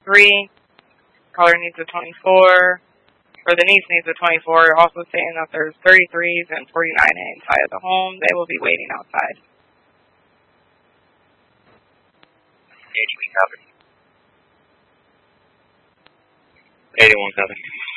3. Caller needs a 24. Or the niece needs a 24. You're also saying that there's 33s and 49 inside of the home. They will be waiting outside. 80, we copy. 81, copy.